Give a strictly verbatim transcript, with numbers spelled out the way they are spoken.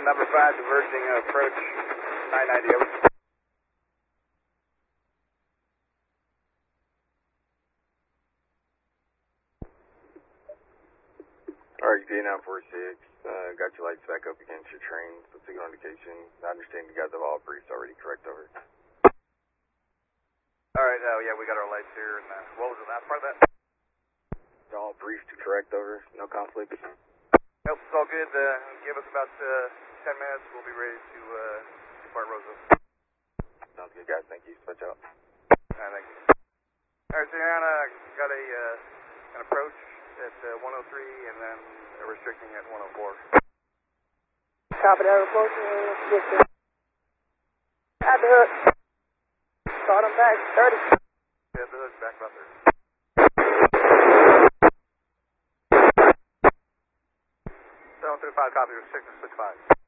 number five, diverging approach nine ninety, over. R X D nine four six, uh, got your lights back up against your train, so signal indication. I understand you guys have all briefs already, correct, over? Alright, uh, yeah, we got our lights here, and uh, what was the last part of that? All briefed, correct, over? No conflicts? Nope, it's all good. Uh, give us about uh, ten minutes, we'll be ready to uh, depart Roseville. Sounds good, guys. Thank you. Switch out. Alright, thank you. Alright, so Yana got a, uh, an approach at uh, one oh three and then a restricting at one oh four. Copy that, approaching. Yes, sir. At the hook. Start them back, thirty. Yeah, the hook's back about thirty. seven three five, copy, restricting switch five.